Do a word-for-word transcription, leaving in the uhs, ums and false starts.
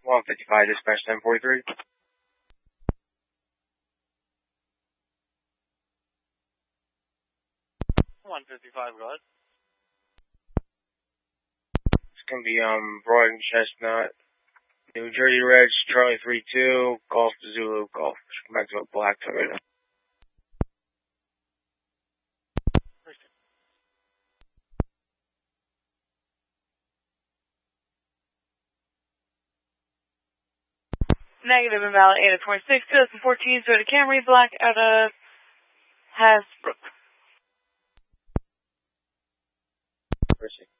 one fifty-five, dispatch ten forty-three. one fifty-five, go ahead. It's going to be, um, Broad and Chestnut, New Jersey Reg, Charlie three two, Golf to Zulu, Golf. Come back to a black Toyota. Negative invalid eight twenty-six, twenty fourteen Toyota Camry, black out of Hasbrook. Appreciate it.